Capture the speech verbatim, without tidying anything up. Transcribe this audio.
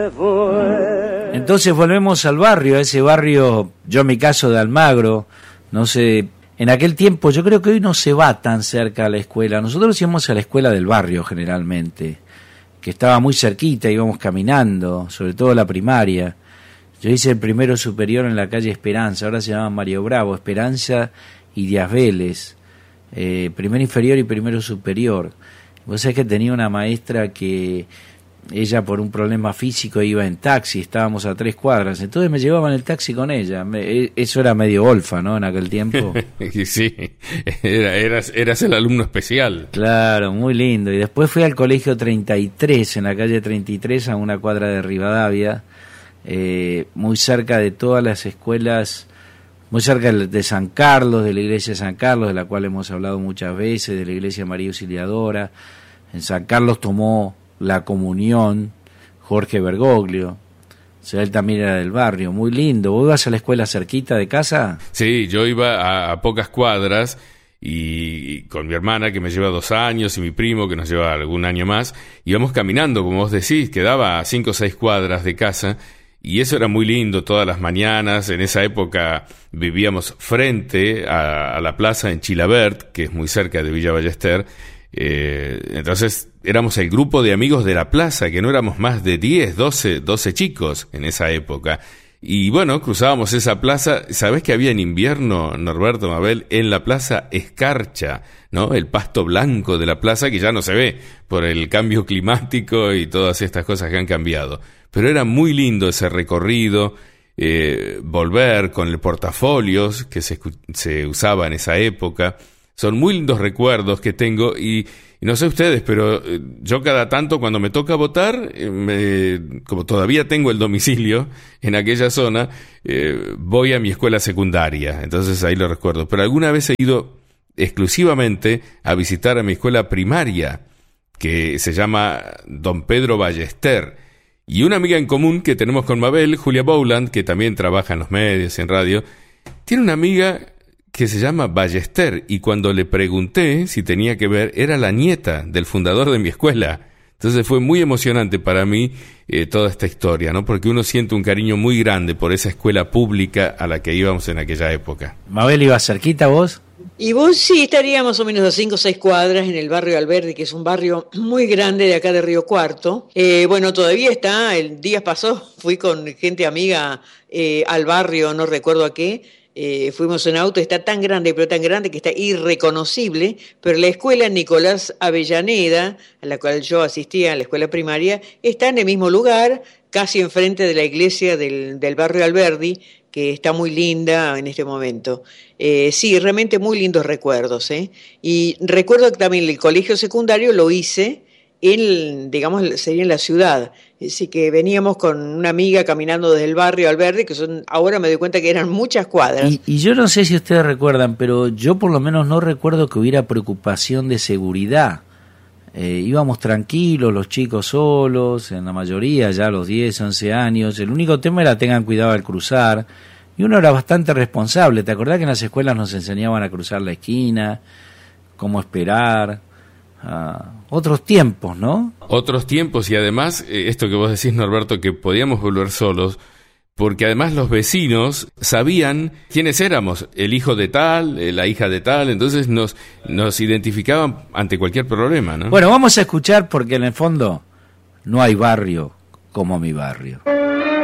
Entonces volvemos al barrio, a ese barrio, yo en mi caso de Almagro, no sé, en aquel tiempo yo creo que hoy no se va tan cerca a la escuela. Nosotros íbamos a la escuela del barrio generalmente, que estaba muy cerquita, íbamos caminando, sobre todo la primaria. Yo hice el primero superior en la calle Esperanza, ahora se llama Mario Bravo, Esperanza y Díaz Vélez, eh, primero inferior y primero superior. Vos sabés que tenía una maestra que ella por un problema físico iba en taxi, estábamos a tres cuadras, entonces me llevaban el taxi con ella. Me, eso era medio golfa, ¿no? En aquel tiempo. Sí, era, eras, eras el alumno especial. Claro, muy lindo. Y después fui al colegio treinta y tres, en la calle treinta y tres, a una cuadra de Rivadavia, eh, muy cerca de todas las escuelas, muy cerca de San Carlos, de la iglesia de San Carlos, de la cual hemos hablado muchas veces, de la iglesia María Auxiliadora. En San Carlos tomó la comunión Jorge Bergoglio, o sea, él también era del barrio, muy lindo. ¿Vos ibas a la escuela cerquita de casa? Sí, yo iba a, a pocas cuadras y, y con mi hermana que me lleva dos años y mi primo que nos lleva algún año más, íbamos caminando, como vos decís, quedaba a cinco o seis cuadras de casa y eso era muy lindo todas las mañanas. En esa época vivíamos frente a, a la plaza en Chilabert, que es muy cerca de Villa Ballester. Eh, entonces éramos el grupo de amigos de la plaza, que no éramos más de diez, doce, doce chicos en esa época. Y bueno, cruzábamos esa plaza. ¿Sabés que había en invierno, Norberto, Mabel, en la plaza escarcha, ¿no? El pasto blanco de la plaza que ya no se ve por el cambio climático y todas estas cosas que han cambiado. Pero era muy lindo ese recorrido, eh, volver con el portafolios que se, se usaba en esa época. Son muy lindos recuerdos que tengo y, y no sé ustedes, pero eh, yo cada tanto cuando me toca votar, eh, me, como todavía tengo el domicilio en aquella zona, eh, voy a mi escuela secundaria, entonces ahí lo recuerdo. Pero alguna vez he ido exclusivamente a visitar a mi escuela primaria, que se llama Don Pedro Ballester, y una amiga en común que tenemos con Mabel, Julia Bowland, que también trabaja en los medios, en radio, tiene una amiga que se llama Ballester, y cuando le pregunté si tenía que ver, era la nieta del fundador de mi escuela. Entonces fue muy emocionante para mí eh, toda esta historia, ¿no? Porque uno siente un cariño muy grande por esa escuela pública a la que íbamos en aquella época. Mabel, ¿ibas cerquita vos? Y vos sí, estaría más o menos a cinco o seis cuadras en el barrio Alberdi, que es un barrio muy grande de acá de Río Cuarto. Eh, bueno, todavía está, el día pasó, fui con gente amiga eh, al barrio, no recuerdo a qué. Eh, fuimos en auto, está tan grande, pero tan grande que está irreconocible, pero la escuela Nicolás Avellaneda, a la cual yo asistía, a la escuela primaria, está en el mismo lugar, casi enfrente de la iglesia del, del barrio Alberdi, que está muy linda en este momento. Eh, sí, realmente muy lindos recuerdos, ¿eh? Y recuerdo que también el colegio secundario lo hice en, digamos, sería en la ciudad. Así que veníamos con una amiga caminando desde el barrio Alberdi, que son, ahora me doy cuenta que eran muchas cuadras. Y, y yo no sé si ustedes recuerdan, pero yo por lo menos no recuerdo que hubiera preocupación de seguridad. Eh, íbamos tranquilos, los chicos solos, en la mayoría ya a los diez, once años. El único tema era tengan cuidado al cruzar. Y uno era bastante responsable. ¿Te acordás que en las escuelas nos enseñaban a cruzar la esquina, cómo esperar? Ah, otros tiempos, ¿no? Otros tiempos, y además, eh, esto que vos decís, Norberto, que podíamos volver solos, porque además los vecinos sabían quiénes éramos, el hijo de tal, eh, la hija de tal, entonces nos, nos identificaban ante cualquier problema, ¿no? Bueno, vamos a escuchar, porque en el fondo no hay barrio como mi barrio.